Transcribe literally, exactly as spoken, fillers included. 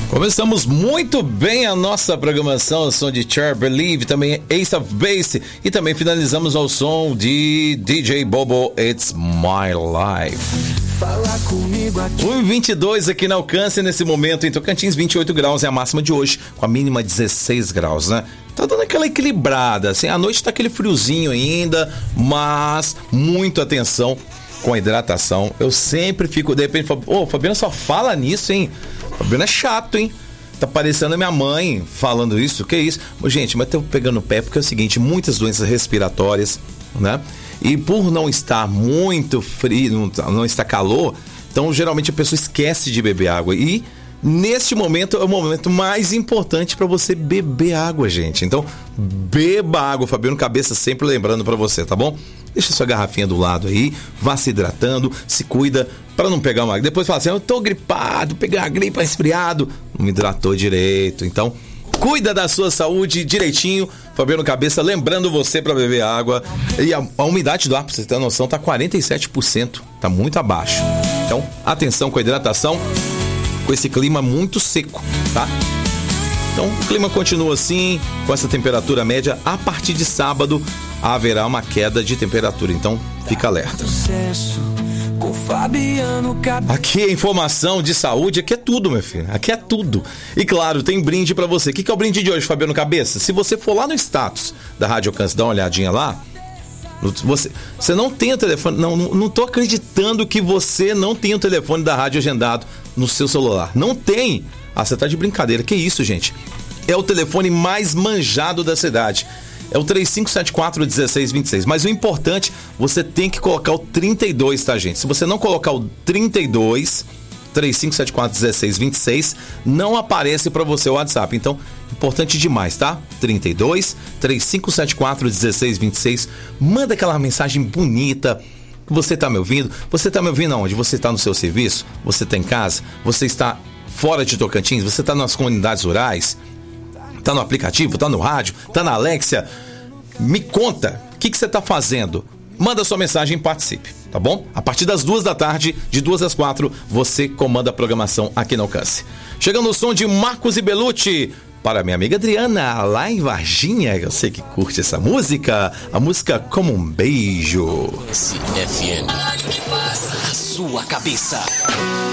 Começamos muito bem a nossa programação ao som de Cher, Believe, também Ace of Base, e também finalizamos ao som de D J Bobo, It's My Life. um e vinte e dois aqui na Alcance nesse momento, em Tocantins, vinte e oito graus é a máxima de hoje, com a mínima dezesseis graus, né? Tá dando aquela equilibrada, assim, à noite tá aquele friozinho ainda, mas muito atenção com a hidratação. Eu sempre fico, de repente, ô, oh, Fabiano só fala nisso, hein? Fabiano é chato, hein? Tá parecendo a minha mãe falando isso, que isso? Gente, mas tô pegando o pé porque é o seguinte, muitas doenças respiratórias, né? E por não estar muito frio, não, não estar calor, então geralmente a pessoa esquece de beber água. E neste momento é o momento mais importante para você beber água, gente. Então, beba água, Fabiano Cabeça sempre lembrando para você, tá bom? Deixa sua garrafinha do lado aí, vá se hidratando, se cuida para não pegar uma... Depois fala assim, eu tô gripado, peguei uma gripe, resfriado, não me hidratou direito. Então, cuida da sua saúde direitinho. Fabiano Cabeça lembrando você para beber água. E a, a umidade do ar, pra você ter noção, tá quarenta e sete por cento, tá muito abaixo. Então, atenção com a hidratação, com esse clima muito seco, tá? Então, o clima continua assim, com essa temperatura média. A partir de sábado, haverá uma queda de temperatura. Então, fica alerta. Aqui é informação de saúde, aqui é tudo, meu filho. Aqui é tudo. E claro, tem brinde pra você. O que, que é o brinde de hoje, Fabiano Cabeça? Se você for lá no status da Rádio Alcance, dá uma olhadinha lá. Você, você não tem o telefone. Não, não, não tô acreditando que você não tem o telefone da rádio agendado no seu celular. Não tem. Ah, você tá de brincadeira. Que isso, gente? É o telefone mais manjado da cidade. É o três cinco sete quatro, um seis dois seis. Mas o importante, você tem que colocar o trinta e dois, tá, gente? Se você não colocar o trinta e dois, três cinco sete quatro, um seis dois seis, não aparece pra você o WhatsApp. Então, importante demais, tá? trinta e dois, três cinco sete quatro, um seis dois seis. Manda aquela mensagem bonita. Você tá me ouvindo? Você tá me ouvindo aonde? Você tá no seu serviço? Você tá em casa? Você está fora de Tocantins? Você tá nas comunidades rurais? Tá no aplicativo, tá no rádio, tá na Alexia? Me conta, o que, que você tá fazendo? Manda sua mensagem e participe, tá bom? A partir das duas da tarde, de duas às quatro, você comanda a programação aqui no Alcance. Chegando o som de Marcos e Belucci, para minha amiga Adriana, lá em Varginha, eu sei que curte essa música, a música Como um Beijo. F M, a sua cabeça.